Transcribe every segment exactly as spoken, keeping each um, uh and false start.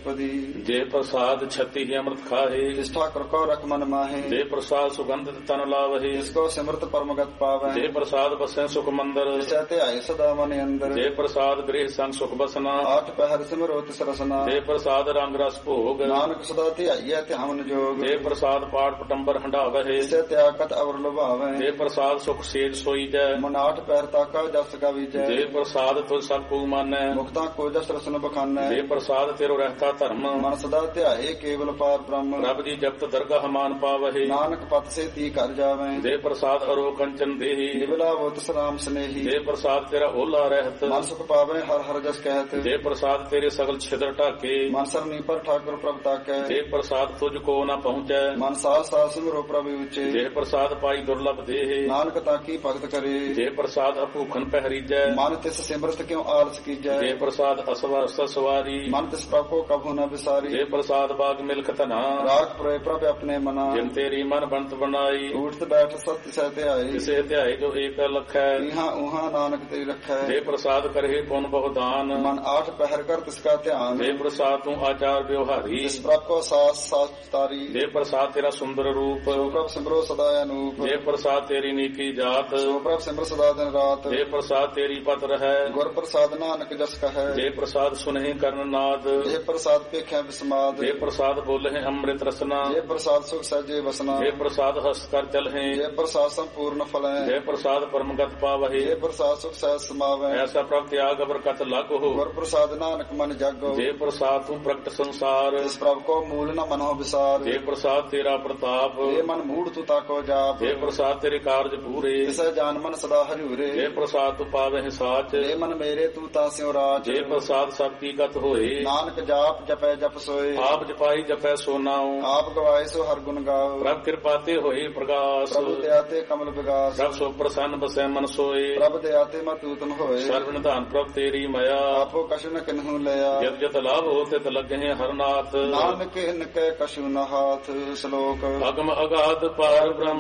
अष्टपदी। जे प्रसाद छति ही अमृत खाहे, जिस ठाकुर को रख मन माहे, जे प्रसाद सुगंधित तन लावहे, जिसको सिमरत परमगत पावे, जे प्रसाद बसे सुख मंदिर, जिसते आए सदा मन अंदर, जे प्रसाद गृह संग सुख बसना, आठ पहर सिमरो तिस रसना, जे प्रसाद रंग रस भोग, नानक सदा ध्याइयै ध्यान जोग, जे प्रसाद पाठ पटंबर हंडावहे, जिसे त्यागत अवर लुभावे, जे प्रसाद सुख सेज सोई जय, मन आठ पहर ताका जस गावीजै, जे प्रसाद तुझ सब को मानै, मुक्ता को जस रसन बखानै, जे प्रसाद तेरो रहता धर्म, मन सदा ध्याए केवल पार ब्रह्म, प्रभ जी जपत दरगाह मान पावहे, नानक पत से ती कर जावे, जे प्रसाद अरो कंचन देहि, निबला वो तिस राम स्नेही, जे प्रसाद तेरा ओला रहत, मन सुख पावे हर हर जस कहत, जे प्रसाद तेरे सगल छिद्र ढाके, मन सरनी पर ठाकुर प्रभ ताकै, जे प्रसाद तुझको न पहुँचै, मन सास सास सिमरो प्रभु उचे, जे प्रसाद पाई दुर्लभ देहि, नानक ताकी भगत करे, जे प्रसाद अभूखन पहरीजै, मन तिस सिमरत क्यों आलस कीजै, जे प्रसाद असवर सवारी, मन तिस प्रभ को कभू न विसारी, जे प्रसाद बाग मिल्क तना, राग प्रय प्रभ अपने मना, जिन तेरी मन बनत बनाई, उठत बैठ सत्य सहते आए, जिसे ध्याय जो एक लख है, इहाँ उहाँ नानक तेरी रखै, जे प्रसाद करहे पुन बहुदान, मन आठ पहर कर तिसका ध्यान, जे प्रसाद तू आचार व्यवहारी, जिस प्रभ को सास सास तारी, जे प्रसाद तेरा सुंदर रूप, सो प्रभ सिमरो सदा अनूप, जे प्रसाद तेरी नीकी जात, सो प्रभ सिमर सदा दिन रात, जे प्रसाद तेरी पत है, गुर प्रसाद नानक जस कहे, जे प्रसाद सुनहि कर्ण नाद, जे प्रसाद पेख्या विस्माद, जे प्रसाद बोले अमृत रसना, जे प्रसाद सुख सहजे वसना, जे प्रसाद हस्त कर चलहे, जे प्रसाद संपूर्ण फल है, जे प्रसाद परमगत पावहे, जे प्रसाद सुख सहज समावे, ऐसा प्रभ त्याग बरकत लग हो, गुर प्रसाद नानक मन जागो, जे प्रसाद तू प्रकट संसार, इस प्रभ को मूल न मनो विसार, जे प्रसाद तेरा प्रताप, जे मन मूढ़ तू ताको जाप, जे प्रसाद तेरे कार्य पूरे, तिसै जान मन सदा हरिउरे, जे प्रसाद तू पावहि साच, जे मन मेरे तू तास्यो राज, जे प्रसाद सब की गत होए, नानक जाप जपै जप सोए, आप जपाई जपै सो नाउ, आप गवाए सो हर गुण गाओ, प्रभ कृपाते होए प्रकाश, प्रभु दयाते कमल विगास, प्रभ सो प्रसन्न बसै मन सोए, प्रभ दयाते मत उत्तम होए, सर्व निधान प्रभ तेरी मया, आपो कछु न किन्हु लया, जब जत लाभ होते त लगे हरनाथ, नानक इनके कछु न हाथ। श्लोक अगम अगाध पार ब्रह्म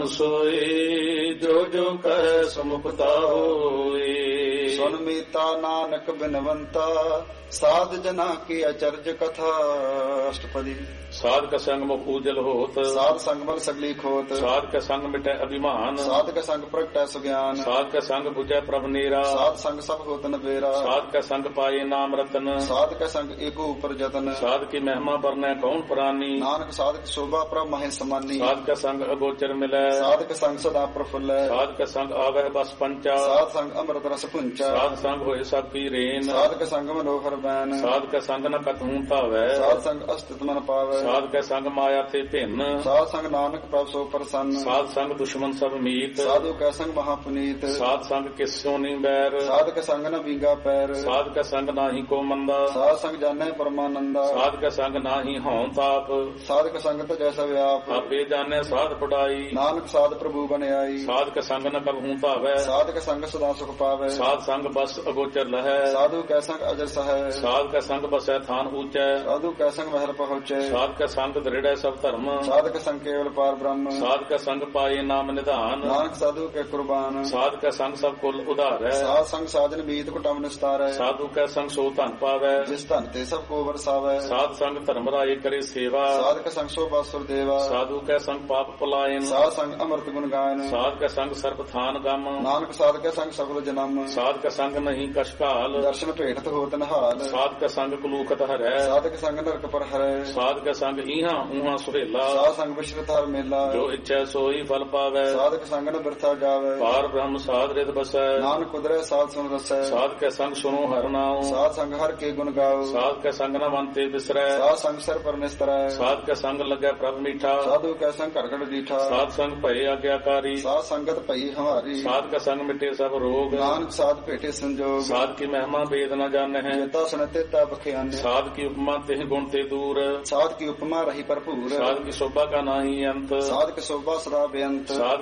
सोए, जो जो कह समुपता होए, सुन मीता नानक बिनवंता, साध जना की अचर्ज कथा। अष्टपदी। साध का संग मुख उजल होत, साध संग बल सगली खोत, साध का संग मिटे अभिमान, साध का संग प्रगटै सुज्ञान, साध का संग बुझै प्रभ नीरा, साध संग सब होत न बेरा, साध का संग पाए नाम रतन, साध का संग एको ऊपर जतन, साध की महिमा बरनै कौन प्राणी, नानक साध की शोभा प्रभ महे समानी, साध का संग अगोचर मिलै, साध का संग सदा प्रफुल्ल, साध का संग आवह बस पंचा, साध संग अमृत रस पुंचा, साध संग होए सब की रेन, साध का संग मनोहर बैन, साध का संग न कतहूं तावै, साध संग अस्तित्व मन पावै, साध का संग माया ते भिन्न, साध संग नानक प्रभ सो प्रसन्न, साध संग दुश्मन सब मीत, साधु का संग महापुनीत, साध संग किस्यों नहीं बैर, साध का संग न बींगा पैर, साध का संग नाही को मंदा, साध संग जाने परमानंदा, साध का संग नाही हों ताप, साध का संग तो जैसा व्याप, आपे जाने साध पढ़ाई, नानक साध प्रभु बने आई, साध का संग न कबहूं तावै, साध का संग सदा सुख पावै, साध संग बस अगोचर लहै, साधु का संग अजर सहै, साध का संग बसै थान ऊंचै, साधु का संग महल पहुँचे, साध का संग दृढ़ सब धर्म, साध का संग केवल पार ब्रह्म, साध का संग पाए नाम निधान, नानक साधु के कुर्बान, साध का संग सब कुल उधार है, साध संग साधन बीत कुटम निस्तार है, साधु का संग सो धन पावै, जिस धन ते सब को बरसावै, साध संग धर्म राय करे सेवा, साध का संग शोभा सुर देवा, साधु का संग पाप पलायन, साध संग अमृत गुण गायन, साध का संग सर्प थान गम, नानक साध का संग सफल जन्म, साध का संग नहीं कशकाल, दर्शन भेटत होत नहाल, साध का संग कुलूखत हरै, साध का संग नरक पर हरै, साध का संग इहां उहां सुहेला, साध संग विश्व हर मेला, जो इच्छा सोई फल पावै, साध का संग न बिरथा जावै, पार ब्रह्म साध रित बसै, नानक कुदरै साध सुन रसै, साध का संग सुनो हर नाम, साध संग हर के गुण गाओ, साध का संग न मनते बिसरै, साध संग सर पर निस्तरै, साध का संग लगै प्रभ मीठा, साधु का संग घड़घड़ दीठा, साध संग भय आज्ञाकारी, साध संगत भई हमारी, साध का संग मिटे सब रोग, नानक साध भेटे संजोग, साध की महिमा वेद न जाने हैं, जेता सुनते ता बख्याने, साध की उपमा तेह गुण ते दूर, साध की उपमा रही भरपूर, साध की शोभा का नाही अंत, साध की शोभा सदा बेअंत, साध की शोभा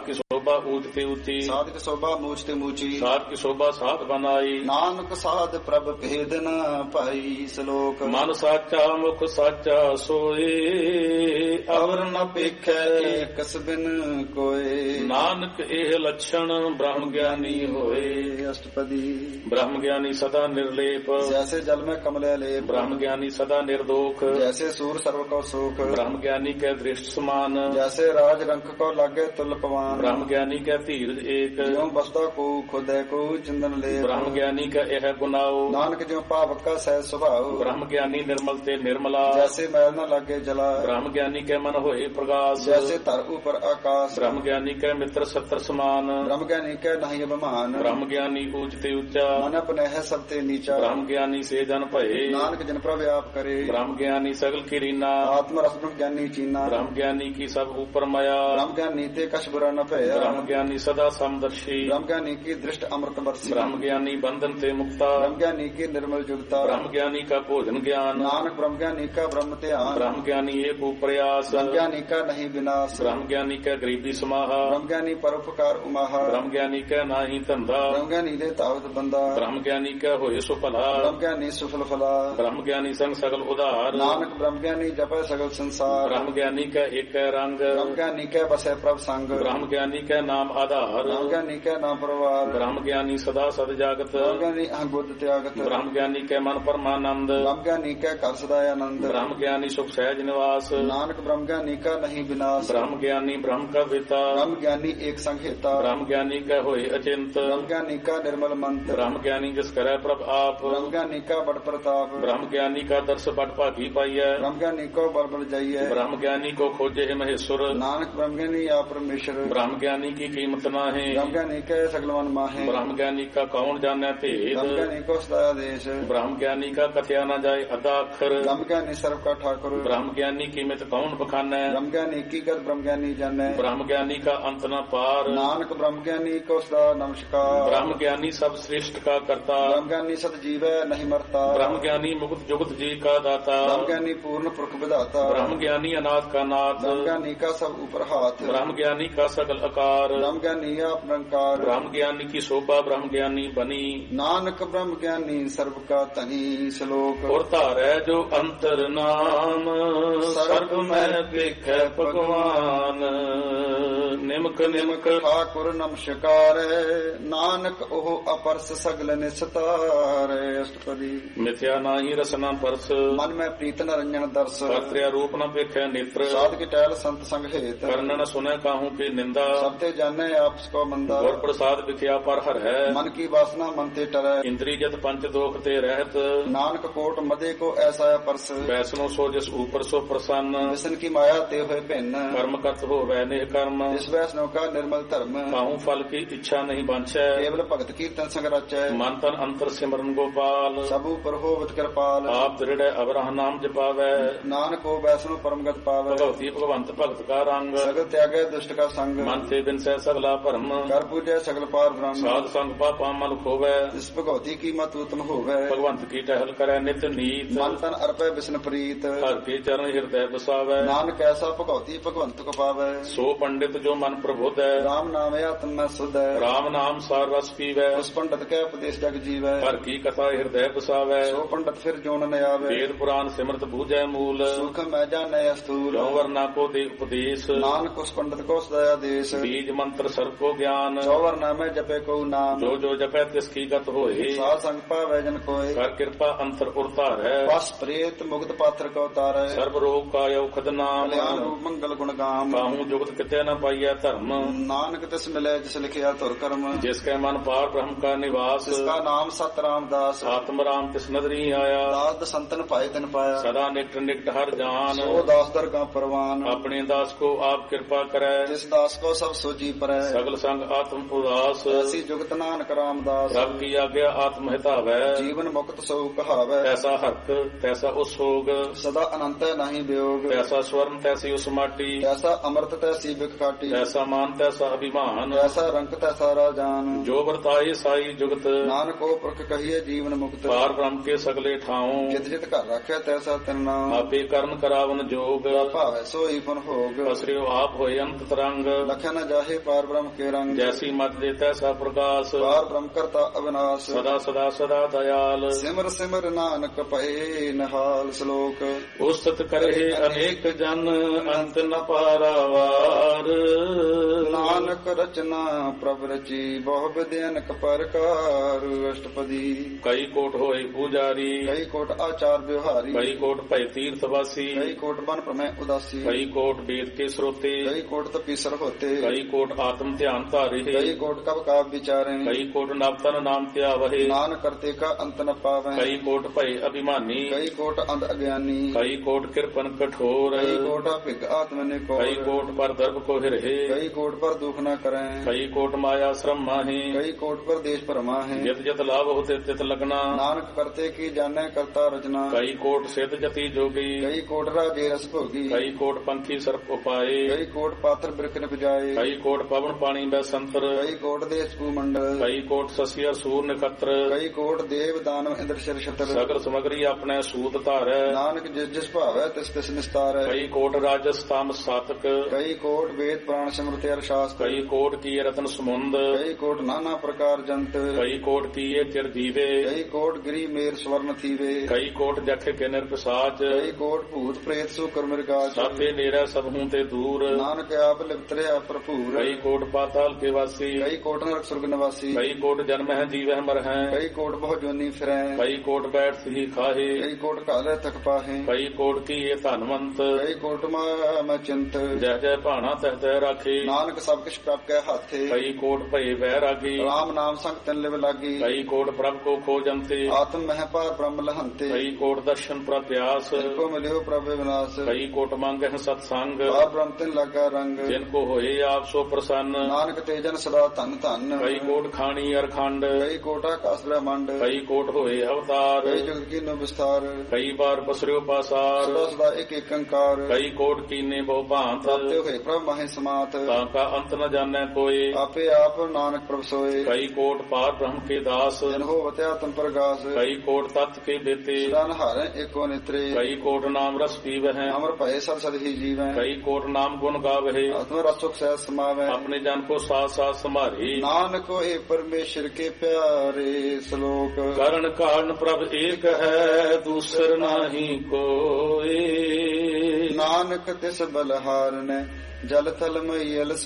शोभा ऊंच ते ऊंची ਸਾਧ ਕੀ ਸੋਭਾ ਮੂਚ ਤੇ ਮੂਚੀ साध की शोभा साध बनाई ਨਾਨਕ ਸਾਧ ਪ੍ਰਭ ਭੇਦ ਨ ਭਾਈ ਸ਼ਲੋਕ मन साचा मुख साचा सोए ਅਵਰ ਨ ਪੇਖੈ ਕਸ ਬਿਨ ਕੋਏ नानक एह लक्षण ब्रह्म ज्ञानी होए ਅਸ਼ਟਪਦੀ ब्रह्म ज्ञानी सदा निर्लेप ਜੈਸੇ ਜਲ ਮੈਂ ਕਮਲੇ ਲੇਪ ब्रह्म ज्ञानी सदा निर्दोख ਜੈਸੇ ਸੂਰ ਸਰਵ ਕੋ ਸੁਖ ब्रह्म ज्ञानी के दृष्ट समान ਜੈਸੇ ਰਾਜ ਰੰਕ ਕੋ ਲਾਗੇ ਤੁਲ ਪਵਾਨ ब्रह्म ज्ञानी के धीरज एक ਜਿਉ ਬਸਦਾ ਕੋ ਖੁਦੈ ਕੋ ਚੰਦਨ ਲੇਪ ब्रह्म ज्ञानी का यह गुनाओ ਨਾਨਕ ਜਿਉ ਪਾਵਕ ਕਾ ਸਹਿ ਸੁਭਾਉ ब्रह्म ज्ञानी निर्मल ते निर्मला ਜੈਸੇ ਮੈਲ ਨ ਲਾਗੇ ਜਲਾ ब्रह्म ज्ञानी के मन होए प्रकाश ਜੈਸੇ ਧਰ ਉਪਰ ਆਕਾਸ਼ ब्रह्म ज्ञानी के मित्र सत्र समान ਬ੍ਰਹਮ ਗਿਆਨੀ ਕੈ ਨਹੀਂ ਅਭਿਮਾਨ ब्रह्म ज्ञानी ऊंच ते ऊंचा ਮਨ ਆਪਣਹਿ ਸਭ ਤੇ ਨੀਚਾ ब्रह्म ज्ञानी से जन भये ਨਾਨਕ ਜਨ ਪ੍ਰਭ ਆਪ ਕਰੇ ब्रह्म ज्ञानी सगल की रीना ਆਤਮ ਰਸ ਬ੍ਰਹਮ ਗਿਆਨੀ ਚੀਨਾ ब्रह्म ज्ञानी की सब ऊपर माया ਬ੍ਰਹਮ ਗਿਆਨੀ ਤੇ ਕਛ ਬੁਰਾ ਨ ਭਇਆ ब्रह्म ज्ञानी सदा समदर्शी ਬ੍ਰਹਮ ਗਿਆਨੀ ਕੀ ਦ੍ਰਿਸ਼ਟ ਅੰਮ੍ਰਿਤ ਵਰਸੀ ब्रह्म ज्ञानी बंधन ते मुक्ता ਬ੍ਰਹਮ ਗਿਆਨੀ ਕੀ ਨਿਰਮਲ ਜੁਗਤਾ ब्रह्म ज्ञानी का भोजन ज्ञान ਨਾਨਕ ਬ੍ਰਹਮ ਗਿਆਨੀ ਕਾ ਬ੍ਰਹਮ ਧਿਆਨ ब्रह्म ज्ञानी एक प्रयास ਬ੍ਰਹਮ ਗਿਆਨੀ ਕਾ ਨਹੀਂ ਵਿਨਾਸ਼ ब्रह्म ज्ञानी का गरीबी समाहा ਬ੍ਰਹਮ ਗਿਆਨੀ ਪਰਉਪਕਾਰ ਉਮਾਹਾ ब्रह्म ज्ञानी का नाही धंधा ਬ੍ਰਹਮ ਗਿਆਨੀ ਦੇ ਤਾਵਤ ਬੰਦਾ ब्रह्म ज्ञानी का होए सो भला ਬ੍ਰਹਮ ਗਿਆਨੀ ਸੁਫਲ ਫਲਾ ब्रह्म ज्ञानी संग सगल उधार ਨਾਨਕ ਬ੍ਰਹਮ ਗਿਆਨੀ ਜਪੈ ਸਗਲ ਸੰਸਾਰ ब्रह्म ज्ञानी का एक रंग ਬ੍ਰਹਮ ਗਿਆਨੀ ਕੈ ਬਸੈ ਪ੍ਰਭ ਸੰਗ ब्रह्म ज्ञानी का नाम आधार ਬ੍ਰਹਮ ਗਿਆਨੀ ਕੈ ਨਾਮ ਪਰਵਾਰ ब्रह्म ज्ञानी सदा सद जागत ਬ੍ਰਹਮ ਗਿਆਨੀ ਅਹ ਬੁੱਧ ਤਿਆਗਤ ब्रह्म ज्ञानी के मन परमानंद ਬ੍ਰਹਮ ਗਿਆਨੀ ਕੈ ਕਰ ਸਦਾ ਆਨੰਦ ब्रह्म ज्ञानी सुख सहज निवास ਨਾਨਕ ਬ੍ਰਹਮ ਗਿਆਨੀ ਕਾ ਨਹੀਂ ਵਿਨਾਸ਼ ब्रह्म ज्ञानी ब्रह्म का पिता ਬ੍ਰਹਮ ਗਿਆਨੀ ਏਕ ਸੰਘੇਤਾ ब्रह्म ज्ञानी का होए अचिंत ਬ੍ਰਹਮ ਗਿਆਨੀ ਕਾ ਨਿਰਮਲ ਮੰਤ ब्रह्म ज्ञानी जिस करे प्रभ आप ਬ੍ਰਹਮ ਗਿਆਨੀ ਕਾ ਬੜ ਪ੍ਰਤਾਪ ब्रह्म ज्ञानी का दर्श बट भागी पाइय ਬ੍ਰਹਮ ਗਿਆਨੀ ਕੋ ਬਲ ਬਲ ਜਾਈਐ ब्रह्म ज्ञानी को खोजे है महेश्वर ਨਾਨਕ ਬ੍ਰਹਮ ਗਿਆਨੀ ਆ ਪਰਮੇਸ਼ਰ ब्रह्म ज्ञानी की कीमत ना है ਬ੍ਰਹਮ ਗਿਆਨੀ ਕੈ ਸਗਲਵਨ ਮਾਹੇ ब्रह्म ज्ञानी का कौन जाने ਬ੍ਰਹਮ भेद ਗਿਆਨੀ ਕੋ ਸਦਾ ਆਦੇਸ਼ ब्रह्म ज्ञानी का कथया न जाए अदा अक्षर ਬ੍ਰਹਮ ਗਿਆਨੀ ਸਰਬ ਕਾ ਠਾकुर ब्रह्म ज्ञानी कीमत कौन बखाना ਬ੍ਰਹਮ ਗਿਆਨੀ ਕੀ ਕਰ ਬ੍ਰਹਮ ਗਿਆਨੀ ਜਾਣੈ ब्रह्म ज्ञानी का अंत न पार ਨਾਨਕ ਬ੍ਰਹਮ ਗਿਆਨੀ ਕੋ ਸਦਾ ਨਮਸਕਾਰ ब्रह्म ज्ञानी सब श्रेष्ठ का करता ਬ੍ਰਹਮ ਗਿਆਨੀ ਸਤ ਜੀਵੈ ਨਹੀਂ ਮਰਤਾ ब्रह्म ज्ञानी मुक्त जुगत जी का दाता ਬ੍ਰਹਮ ਗਿਆਨੀ ਪੂਰਨ ਪੁਰਖ ਵਿਧਾਤਾ ब्रह्म ज्ञानी अनाथ का नाथ ਬ੍ਰਹਮ ਗਿਆਨੀ ਕਾ ਸਭ ਉਪਰ ਹਾਥ ब्रह्म ज्ञानी का सकल आकार ਬ੍ਰਹਮ ਗਿਆਨੀ ਆਪ ਨਿਰੰਕਾਰ ब्रह्म ज्ञानी की शोभा ब्रह्म ज्ञानी बनी ਨਾਨਕ ਬ੍ਰਹਮ ਗਿਆਨੀ ਸਰਬ ਕਾ ਧਨੀ ਸ਼ਲੋਕ और धारै जो अंतर नाम सर्ब में देखै भगवान निमक निमक ਠਾकुर ਨਮਸਕਾਰ ਨਾਨਕ ਉਹ ਅਪਰਸ ਸਗਲ ਨਿਸਤਾਰ ਅਸ਼ਟਪਦੀ मिथ्या नाही रसना परस ਮਨ ਮੈਂ ਪ੍ਰੀਤ ਨਰੰਜਨ ਦਰਸ कर्त्या रूप न पेखै नेत्र ਸਾਧ ਕੀ ਟਹਿਲ ਸੰਤ ਸੰਗ ਹੇਤ कर्ण न सुनै काहू की निंदा ਸਭ ਤੇ ਜਾਣੈ ਆਪਸ ਕੋ ਮੰਦਾ गुर प्रसाद विख्या पर हर है ਮਨ ਕੀ ਵਾਸਨਾ ਮਨ ਤੇ ਟਰੈ इंद्री जत पंच दोख ते रहत ਨਾਨਕ ਕੋਟ ਮਦੇ ਕੋ ਐਸਾ ਪਰਸ वैष्णो सो जिस ऊपर सो प्रसन्न ਵਿਸ਼ਨ ਕੀ ਮਾਇਆ ਤੇ ਹੋਏ ਭਿੰਨ कर्म करत हो वै निह कर्म ਜਿਸ ਵੈਸ਼ਨੋ ਕਾ ਨਿਰਮਲ ਧਰਮ काहू फल की इच्छा नहीं बांछै ਕੇਵਲ ਭਗਤ ਕੀਰਤਨ ਸੰਗ ਰਚੈ मन तन अंतर सिमरन गोपाल ਸਭ ਉਪਰ ਹੋਵਤ ਕਿਰਪਾਲ आप दृढ़ अवरह नाम जपावै ਨਾਨਕ ਉਹ ਵੈਸ਼ਨੋ ਪਰਮਗਤ ਪਾਵੈ भगवती भगवंत भगत का रंग ਸਗਲ ਤਿਆਗੈ ਦੁਸ਼ਟ ਕਾ ਸੰਗ मन ते बिन सह सगला भरम ਕਰ ਪੂਜੈ ਸਗਲ ਪਾਰ ਬ੍ਰਹਮ साध संग पापा मल खोवै ਜਿਸ ਭਗਵਤੀ ਕੀ ਮਤ ਉਤਮ ਹੋਵੈ भगवंत की टहल करै नित नीत ਮਨ ਤਨ ਅਰਪੈ ਵਿਸ਼ਨ ਪ੍ਰੀਤ हर के चरण हृदय बसावै ਨਾਨਕ ਐਸਾ ਭਗਵਤੀ ਭਗਵੰਤ ਕੋ ਪਾਵੈ सो पंडित जो मन प्रबोध है ਰਾਮ ਨਾਮ ਆਤਮ ਮੈਂ ਸੁਧ ਹੈ राम नाम सार रस पीवै ਉਸ ਪੰਡਤ ਕੈ ਉਪਦੇਸ਼ ਜਗ ਜੀਵੈ हर की कथा हृदय बसावै ਸੋ ਪੰਡਤ ਫਿਰ ਜੋਨ ਨ ਆਵੈ वेद पुराण सिमरत बूझै मूल ਸੁਖ ਮੈਂ ਜਾਣੈ ਅਸਤੂਲ जो वरना को दे उपदेश ਨਾਨਕ ਉਸ ਪੰਡਤ ਕੋ ਸਦਾ ਆਦੇਸ਼ बीज मंत्र सर्व को ज्ञान ਚੌਵਰ ਨਾਮੈ ਜਪੈ ਕੋ ਨਾਮ जो जो जपै तिसकी गत होए ਸਾਧ ਸੰਗ ਪਾਵੈ ਜਨ ਕੋਇ कर कृपा अंतर उरतार है ਬਸ ਪ੍ਰੇਤ ਮੁਕਤ ਪਾਤਰ ਕੋ ਤਾਰੈ सर्व रोग का औखद नाम ਕਲਿਆਣ ਰੂਪ ਮੰਗਲ ਗੁਣ ਗਾਮ काहू जुगत किते न पाइय धर्म ਨਾਨਕ ਤਿਸ ਮਿਲੈ ਜਿਸ ਲਿਖਿਆ ਧੁਰ ਕਰਮ जिसके मन पार ब्रह्म का निवास ਜਿਸ ਕਾ ਨਾਮ ਸਤ ਰਾਮਦਾਸ आत्म राम तिस नदरी आया ਦਾਸ ਸੰਤਨ ਪਾਏ ਤਨ ਪਾਇਆ सदा निकट निकट हर जान ਸੋ ਦਾਸ ਦਰਗਾ ਪਰਵਾਨ अपने दास को आप कृपा करे ਜਿਸ ਦਾਸ ਕੋ ਸਭ ਸੋਜੀ ਪਰੈ सगल संग आत्म उदास ਐਸੀ ਜੁਗਤ ਨਾਨਕ ਰਾਮਦਾਸ रब की आज्ञा आत्म हितावै ਜੀਵਨ ਮੁਕਤ ਸੋ ਕਹਾਵੈ तैसा हक तैसा उसोग ਸਦਾ ਅਨੰਤ ਨਹੀਂ ਵਿਯੋਗ तैसा स्वर्ण तैसी उस माटी ਐਸਾ ਅੰਮ੍ਰਿਤ ਤੈਸੀ ਬਿਖ ਖਾਟੀ तैसा मान तैसा अभिमान ਐਸਾ ਰੰਕ ਤੈਸਾ ਰਾਜਾਨ जो वर्ताए साई जुगत ਨਾਨਕ ਉਹ ਪੁਰਖ ਕਹੀਏ ਜੀਵਨ ਮੁਕਤ पार ब्रह्म के सगले ठाऊं ਜਿਤ ਜਿਤ ਘਰ ਰੱਖਿਆ ਤੈਸਾ ਤਿਨ ਨਾਮ आपे कर्ण करावन जोग ਭਾਵੈ ਸੋਈ ਫਨ ਹੋਗ असरियो आप होए अंत तरंग ਲਖਿਆ ਨ ਜਾਹੇ ਪਾਰ ਬ੍ਰਹਮ ਕੇ ਰੰਗ ਜੈਸੀ ਮਤ ਦੇ ਤੈਸਾ ਪ੍ਰਕਾਸ਼ ਪਾਰ ਬ੍ਰਹਮ ਕਰਤਾ ਅਵਿਨਾਸ਼ ਸਦਾ ਸਦਾ ਸਦਾ ਦਇਆਲ ਸਿਮਰ ਸਿਮਰ ਨਾਨਕ ਪਏ ਨਿਹਾਲ ਸ਼ਲੋਕ ਉਸਤ ਕਰਹਿ ਅਨੇਕ ਜਨ ਅੰਤ ਨ ਪਾਰਾਵਾਰ ਨਾਨਕ ਰਚਨਾ ਪ੍ਰਭ ਰਚੀ ਬਹੁ ਵਿਧ ਅਨਕ ਪ੍ਰਕਾਰ ਅਸ਼ਟਪਦੀ ਕਈ ਕੋਟ ਹੋਏ ਪੂਜਾਰੀ ਕਈ ਕੋਟ ਆਚਾਰ ਵਿਵਹਾਰੀ ਕਈ ਕੋਟ ਭੈ ਤੀਰਥ ਵਾਸੀ ਕਈ ਕੋਟ ਬਨ ਪ੍ਰਮੈ ਉਦਾਸੀ ਕਈ ਕੋਟ ਵੇਦ ਕੇ ਸਰੋਤੇ ਕਈ ਕੋਟ ਤਪੀਸਰ ਹੋਤੇ ਕਈ ਕੋਟ ਆਤਮ ਧਿਆਨ ਧਾਰੇ ਕਈ ਕੋਟ ਕਬ ਕਾਵ ਵਿਚਾਰੇ ਕਈ ਕੋਟ ਨਵਤਨ ਨਾਮ ਧਿਆਵਹਿ ਨਾਨਕ ਕਰਤੇ ਕਾ ਅੰਤ ਨ ਪਾਵੈ ਕਈ ਕੋਟ ਭੈ ਅਭਿਮਾਨੀ ਕਈ ਕੋਟ ਅੰਧ ਅਗਿਆਨੀ ਕਈ ਕੋਟ ਕਿਰਪਨ ਕਠੋਰ ਕਈ ਕੋਟ ਭਿਗ ਆਤਮ ਨੇ ਕੋ ਕਈ ਕੋਟ ਪਰ ਦਰਬ ਕੋ ਹਿਰਹਿ ਕਈ ਕੋਟ ਪਰ ਦੁਖ ਨ ਕਰੈ ਕਈ ਕੋਟ ਮਾਇਆ ਸ਼ਰਮ ਮਾਹੀ ਕਈ ਕੋਟ ਪਰ ਦੇਸ਼ ਭਰਮਾ ਹੈ ਜਿਤ ਜਿਤ ਲਾਭ ਹੋਤੇ ਤਿਤ ਲਗਨਾ ਨਾਨਕ ਕਰਤੇ ਕੀ ਜਾਣੈ ਕਰਤਾ ਰਚਨਾ ਕਈ ਕੋਟ ਸਿਧ ਜਤੀ ਜੋਗੀ ਕਈ ਕੋਟ ਰਾਜੇ ਰਸ ਭੋਗੀ ਕਈ ਕੋਟ ਪੰਖੀ ਸਰਪ ਉਪਾਏ ਕਈ ਕੋਟ ਪਾਤਰ ਬਿਰਖ ਨ ਬਜਾਏ ਕਈ ਕੋਟ ਪਵਨ ਪਾਣੀ ਬੈ ਸੰਤਰ ਕਈ ਕੋਟ ਦੇਸ਼ ਕੂ ਮੰਡਲ ਕਈ ਕੋਟ ਸਸਿਆ ਸੂਰ ਨਖਤਰ ਕਈ ਕੋਟ ਦੇਵ ਦਾਨਵ ਇੰਦਰ ਸ਼ਰ ਛਤਰ ਸਗਲ ਸਮਗਰੀ ਆਪਣੇ ਸੂਤ ਧਾਰੈ ਨਾਨਕ ਜਿਸ ਜਿਸ ਭਾਵੈ ਤਿਸ ਤਿਸ ਨਿਸਤਾਰੈ ਕਈ ਕੋਟ ਰਾਜਸ ਤਾਮ ਸਾਤਕ ਕਈ ਕੋਟ ਵੇਦ ਪ੍ਰਾਣ ਸਿਮਰਤਿ ਅਰ ਸ਼ਾਸਤਰ ਕਈ ਕੋਟ ਕੀ ਰਤਨ ਸਮੁੰਦ ਕਈ ਕੋਟ ਨਾਨਾ ਪ੍ਰਕਾਰ ਜੰਤ ਕਈ ਕੋਟ ਕੀਏ ਚਿਰ ਜੀਵੇ ਕਈ ਕੋਟ ਗਿਰੀ ਮੇਰ ਸਵਰਨ ਥੀਵੇ ਕਈ ਕੋਟ ਜਖ ਕੇ ਨਿਰਪਸਾਚ ਕਈ ਕੋਟ ਭੂਤ ਪ੍ਰੇਤ ਸੋ ਕਰ ਮਿਰਗਾਜ ਸਾਥੇ ਨੇਰਾ ਸਭ ਹੂੰ ਤੇ ਦੂਰ ਨਾਨਕ ਆਪ ਲਿਪਤਰਿਆ ਭਰਪੂਰ ਕਈ ਕੋਟ ਪਾਤਾਲ ਕੇ ਵਾਸੀ ਕਈ ਕੋਟ ਨਰਕ ਸੁਰਗ ਨਿਵਾਸੀ ਕਈ ਕੋਟ ਜਨਮ ਹੈ ਜੀਵਹਿ ਮਰ ਹੈ ਕਈ ਕੋਟ ਬਹੁ ਜੋਨੀ ਫਿਰੈ ਕਈ ਕੋਟ ਬੈਠ ਸਹੀ ਖਾਹੇ ਕਈ ਕੋਟ ਕਾਲੇ ਤਕ ਪਾਹੇ ਕਈ ਕੋਟ ਕੀਏ ਧਨਵੰਤ ਕਈ ਕੋਟ ਮਾ ਮੈਂ ਚਿੰਤ ਜਹ ਜਹ ਭਾਣਾ ਤਹ ਤਹ ਰਾਖੇ ਨਾਨਕ ਸਭ ਕਿਛ ਪ੍ਰਭ ਕੈ ਹਾਥੇ ਕਈ ਕੋਟ ਭਏ ਵਹਿ ਰਾਗੀ ਰਾਮ ਨਾਮ ਸੰਗ ਤਨ ਲਿਵ ਲਾਗੀ ਕਈ ਕੋਟ ਪ੍ਰਭ ਕੋ ਖੋਜੰਤੇ ਆਤਮ ਮਹਿ ਪਾਰ ਬ੍ਰਹਮ ਲਹੰਤੇ ਕਈ ਕੋਟ ਦਰਸ਼ਨ ਪ੍ਰਤਿਆਸ ਕੋ ਮਿਲਿਓ ਪ੍ਰਭ ਵਿਨਾਸ਼ ਕਈ ਕੋਟ ਮੰਗਹਿ ਸਤ ਸੰਗ ਪਾਰ ਬ੍ਰਹਮ ਤਿਨ ਲਾਗਾ ਰੰਗ ਜਿਨ ਕੋ ਹੋਏ ਆਪ ਸੋ ਪ੍ਰਸੰਨ ਨਾਨਕ ਤੇਜਨ ਸਦਾ ਧਨ ਧਨ ਕਈ ਕੋਟ ਖਾਣੀ ਅਰਖੰਡ ਕਈ ਕੋਟ ਆਕਾਸ ਬ੍ਰਹਮੰਡ ਕਈ ਕੋਟ ਹੋਏ ਅਵਤਾਰ ਕਈ ਜੁਗ ਕੀ ਨੋ ਵਿਸਤਾਰ ਕਈ ਬਾਰ ਪਸਰਿਓ ਪਾਸਾਰ ਸਦਾ ਸਦਾ ਇੱਕ ਇੱਕ ਅੰਕਾਰ ਕਈ ਕੋਟ ਕੀਨੇ ਬਹੁ ਭਾਂਤ ਪ੍ਰਾਪਤੇ ਹੋਏ ਪ੍ਰਭ ਮਾਹਿ ਸਮਾਤ ਤਾਂ ਕਾ ਅੰਤ ਨ ਜਾਣੈ ਕੋਏ ਆਪੇ ਆਪ ਨਾਨਕ ਪ੍ਰਭ ਸੋਏ ਕਈ ਕੋਟ ਪਾਰ ਬ੍ਰਹਮ ਕੇ ਦਾਸ ਜਨ ਹੋਵਤਿ ਆਤਮ ਪ੍ਰਗਾਸ ਕਈ ਕੋਟ ਤਤ ਕੇ ਬੇਤੇ ਸਦਾ ਨਹਾਰੈ ਏਕੋ ਨਿਤਰੇ ਕਈ ਕੋਟ ਨਾਮ ਰਸ ਪੀਵਹਿ ਅਮਰ ਭਏ ਸਦ ਸਦ ਹੀ ਜੀਵੈ ਕਈ ਕੋਟ ਨਾਮ ਗੁਣ ਗਾਵਹਿ ਆਤਮ ਰਸੁਖ ਸਹਿ ਸਮਾਵੈ ਆਪਣੇ ਜਨ ਕੋ ਸਾਥ ਸਾਥ ਸੰਭਾਰੇ ਨਾਨਕ ਹੋਏ ਪਰਮੇਸ਼ਰ ਕੇ ਪਿਆਰੇ ਸ਼ਲੋਕ ਕਰਨ ਕਾਰਨ ਪ੍ਰਭ ਏਕ ਹੈ ਦੂਸਰ ਨਾਹੀ ਕੋਏ ਨਾਨਕ ਤਿਸ ਬਲਹਾਰਨੈ ਜਲ ਥਲ ਮਈਲ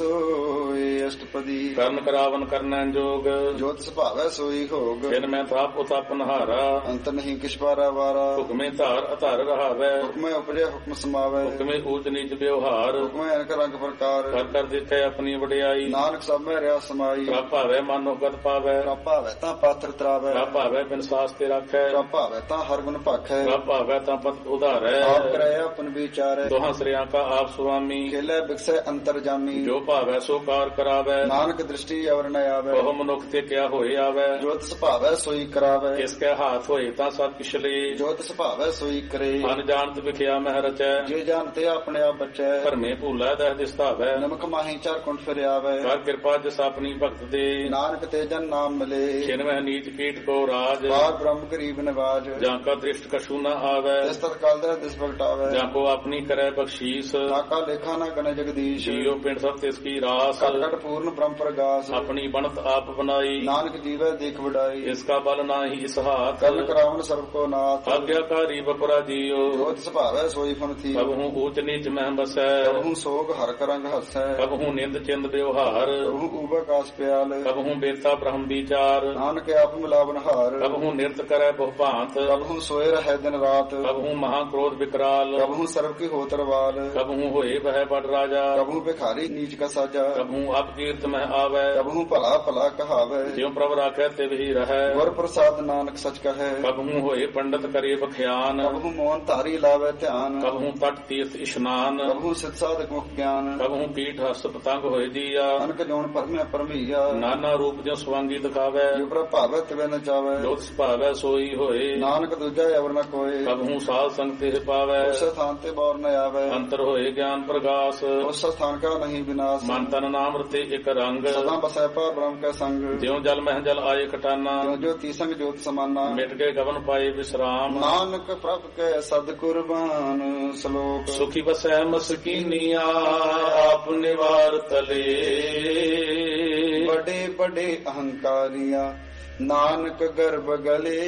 ਸੋਏ ਅਸ਼ਟਪਦੀ ਕਰਨ ਕਰਾਵਨ ਕਰਨੈ ਜੋਗ ਜੋਤ ਸੁਭਾਵੈ ਸੋਈ ਹੋਗ ਜਿਨ ਮੈਂ ਤਾਪ ਉਤਪ ਨਹਾਰਾ ਅੰਤ ਨਹੀਂ ਕਿਛ ਪਾਰਾ ਵਾਰਾ ਹੁਕਮੇ ਧਾਰ ਅਧਾਰ ਰਹਾਵੈ ਹੁਕਮੈ ਉਪਜੈ ਹੁਕਮ ਸਮਾਵੈ ਹੁਕਮੇ ਊਚ ਨੀਚ ਵਿਵਹਾਰ ਹੁਕਮੈ ਅਨਕ ਰੰਗ ਪ੍ਰਕਾਰ ਕਰ ਕਰ ਦਿੱਤੇ ਆਪਣੀ ਵਡਿਆਈ ਨਾਨਕ ਸਭ ਮੈਂ ਰਿਆ ਸਮਾਈ ਪ੍ਰਭ ਭਾਵੈ ਮਨੋ ਗਤ ਪਾਵੈ ਪ੍ਰਭ ਭਾਵੈ ਤਾਂ ਪਾਤਰ ਤਰਾਵੈ ਪ੍ਰਭ ਭਾਵੈ ਬਿਨ ਸਾਸ ਤੇ ਰੱਖੈ ਪ੍ਰਭ ਭਾਵੈ ਤਾਂ ਹਰ ਗੁਣ ਭਾਖੈ ਪ੍ਰਭ ਭਾਵੈ ਤਾਂ ਪਤ ਉਧਾਰੈ ਆਪ ਕਰੈ ਆਪਨ ਵਿਚਾਰੈ ਦੋਹਾਂ ਸ੍ਰਿਆਂ ਕਾ ਆਪ ਸੁਆਮੀ ਖੇਲੇ ਬਿਕਸੈ ਅੰਤਰ ਜਾਮੀ ਜੋ ਭਾਵੈ ਸੋ ਕਾਰ ਕਰਾਵੈ ਨਾਨਕ ਦ੍ਰਿਸ਼ਟੀ ਅਵਰ ਨ ਆਵੈ ਬਹੁ ਮਨੁੱਖ ਤੇ ਕਿਆ ਹੋਏ ਆਵੈ ਜੋਤ ਸੁਭਾਵੈ ਸੋਈ ਕਰਾਵੈ ਇਸ ਕੈ ਹਾਥ ਹੋਏ ਤਾਂ ਸਭ ਪਿਛਲੇ ਜੋਤ ਸੁਭਾਵੈ ਸੋਈ ਕਰੇ ਅਨਜਾਣਤ ਵਿਖਿਆ ਮਹਿ ਰਚੈ ਜੇ ਜਾਣਤੇ ਆਪਣੇ ਆਪ ਬਚੈ ਭਰਮੇ ਭੂਲਾ ਦਹ ਦਿਸਤਾਵੈ ਨਮਕ ਮਾਹੀ ਚਾਰ ਕੁੰਠ ਫਿਰ ਆਵੈ ਕਰ ਕਿਰਪਾ ਜਿਸ ਆਪਣੀ ਭਗਤ ਦੇ ਨਾਨਕ ਤੇ ਜਨ ਨਾਮ ਮਿਲੇ ਛਿਨਵਹਿ ਨੀਚ ਕੀਟ ਕੋ ਰਾਜ ਬਾਰ ਬ੍ਰਹਮ ਗਰੀਬ ਨਿਵਾਜ ਜਾਂ ਕਾ ਦ੍ਰਿਸ਼ਟ ਕਛੂ ਨ ਆਵੈ ਜਿਸ ਤਤ ਕਾਲ ਦਾ ਦਿਸ ਪ੍ਰਗਟਾਵੈ ਜਾਂ ਕੋ ਆਪਣੀ ਕਰੈ ਬਖਸ਼ੀਸ ਨਾਕਾ ਲੇਖਾ ਨਾ ਗਨ ਜਗਦੀਸ਼ ਜੀਉ ਪਿੰਡ ਸਭ ਤਿਸ ਕੀ ਰਾਸ ਘਟ ਘਟ ਪੂਰਨ ਬ੍ਰਹਮ ਪ੍ਰਗਾਸ ਆਪਣੀ ਬਣਤ ਆਪ ਬਨਾਈ ਨਾਨਕ ਜੀਵੈ ਦੇਖ ਵਡਾਈ ਇਸ ਕਾ ਬਲ ਨਾਹੀ ਇਸ ਹਾਥ ਕਰਨ ਕਰਾਵਨ ਸਰਬ ਕੋ ਨਾਥ ਆਗਿਆਕਾਰੀ ਬਪਰਾ ਜੀਉ ਜੋਤ ਸੁਭਾਵੈ ਸੋਈ ਫਨ ਥੀ ਕਬਹੂ ਊਚ ਨੀਚ ਮਹਿ ਬਸੈ ਕਬਹੂ ਸੋਗ ਹਰ ਕਰੰਗ ਹਸੈ ਕਬਹੂ ਨਿੰਦ ਚਿੰਦ ਵਿਵਹਾਰ ਕਬਹੂ ਊਬਕਾਸ ਪਿਆਲ ਕਬਹੂ ਬੇਤਾ ਬ੍ਰਹਮ ਵਿਚਾਰ ਨਾਨਕ ਆਪ ਮਿਲਾਵਨ ਹਾਰ ਕਬਹੂ ਨਿਰਤ ਕਰੈ ਬਹੁ ਭਾਂਤ ਕਬਹੂ ਸੋਏ ਰਹਿ ਦਿਨ ਰਾਤ ਕਬਹੂ ਮਹਾ ਕ੍ਰੋਧ ਵਿਕਰਾਲ ਕਬਹੂ ਸਰਬ ਕੀ ਹੋਤ ਰਵਾਲ ਕਬਹੂ ਹੋਏ ਬਹਿ ਬੜ ਰਾਜਾ ਕਬਹੂ ਭਿਖਾਰੀ ਨੀਚ ਕਾ ਸਾਜਾ ਕਬਹੂ ਅਪ ਕੀਰਤ ਮਹਿ ਆਵੈ ਕਬਹੂ ਭਲਾ ਭਲਾ ਕਹਾਵੈ ਜਿਉ ਪ੍ਰਭ ਰਾਖੈ ਤਿਵ ਹੀ ਰਹੈ ਗੁਰ ਪ੍ਰਸਾਦ ਨਾਨਕ ਸਚ ਕਹੈ ਕਬਹੂ ਹੋਏ ਪੰਡਤ ਕਰੇ ਬਖਿਆਨ ਕਬਹੂ ਮੋਹਨ ਧਾਰੀ ਲਾਵੈ ਧਿਆਨ ਕਬਹੂ ਤਟ ਤੀਰਥ ਇਸ਼ਨਾਨ ਕਬਹੂ ਸਿਧ ਸਾਧਕ ਮੁਖ ਗਿਆਨ ਕਬਹੂ ਪੀਠ ਹਸ ਪਤੰਗ ਹੋਏ ਦੀਆ ਅਨਕ ਜੋਨ ਪਰਮਿਆ ਪਰਮਈਆ ਨਾਨਾ ਰੂਪ ਜਿਉ ਸਵਾਂਗੀ ਦਿਖਾਵੈ ਜੋ ਪ੍ਰਭ ਭਾਵੈ ਤਿਵੈ ਨ ਚਾਵੈ ਜੋਤ ਸੁਭਾਵੈ ਸੋਈ ਹੋਏ ਨਾਨਕ ਦੂਜਾ ਅਵਰ ਨ ਕੋਏ ਕਬਹੂ ਸਾਧ ਸੰਗ ਤੇ ਪਾਵੈ ਉਸੇ ਥਾਨ ਤੇ ਬੌਰ ਨ ਜਾਵੇ। ਅੰਤਰ ਹੋਏ ਗਿਆਨ ਪ੍ਰਗਾਸ, ਉਸ ਸਥਾਨ ਕਾ ਨਹੀਂ ਵਿਨਾਸ਼। ਮਨ ਤਨ ਨਾਮ ਰਤੇ ਇੱਕ ਰੰਗ, ਸਦਾ ਬਸੈ ਪਰ ਬ੍ਰਹਮ ਕੈ ਸੰਗ। ਜਿਉ ਜਲ ਮਹਿ ਜਲ ਆਏ ਕਟਾਨਾ, ਜੋ ਜੋਤੀ ਸੰਗ ਜੋਤ ਸਮਾਨਾ। ਮਿਟ ਕੇ ਗਵਨ ਪਾਏ ਵਿਸਰਾਮ, ਨਾਨਕ ਪ੍ਰਭ ਕੈ ਸਦ ਕੁਰਬਾਨ। ਸ਼ਲੋਕ। ਸੁਖੀ ਬਸੈ ਮਸਕੀਨੀਆ, ਆਪ ਨਿਵਾਰ ਤਲੇ। ਬੜੇ ਬੜੇ ਅਹੰਕਾਰੀਆਂ, ਨਾਨਕ ਗਰਭ ਗਲੇ।